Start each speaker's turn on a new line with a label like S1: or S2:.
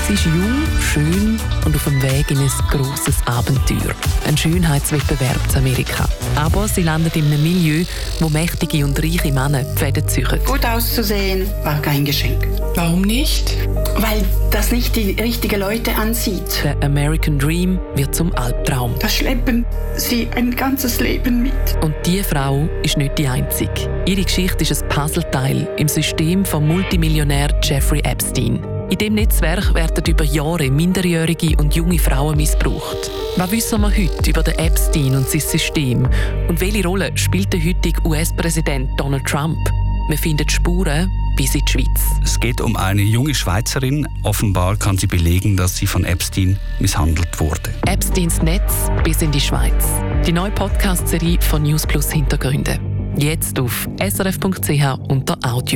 S1: Sie ist jung, schön und auf dem Weg in ein grosses Abenteuer. Ein Schönheitswettbewerb in Amerika. Aber sie landet in einem Milieu, wo mächtige und reiche Männer die Fäden ziehen.
S2: Gut auszusehen war kein Geschenk.
S3: Warum nicht?
S2: Weil das nicht die richtigen Leute anzieht.
S1: Der American Dream wird zum Albtraum.
S2: Das schleppen sie ein ganzes Leben mit.
S1: Und diese Frau ist nicht die einzige. Ihre Geschichte ist ein Puzzleteil im System vom Multimillionär Jeffrey Epstein. In diesem Netzwerk werden über Jahre minderjährige und junge Frauen missbraucht. Was wissen wir heute über den Epstein und sein System? Und welche Rolle spielt der heutige US-Präsident Donald Trump? Wir finden Spuren bis in die Schweiz.
S4: Es geht um eine junge Schweizerin. Offenbar kann sie belegen, dass sie von Epstein misshandelt wurde.
S1: Epsteins Netz bis in die Schweiz. Die neue Podcast-Serie von News Plus Hintergründe. Jetzt auf srf.ch unter Audio.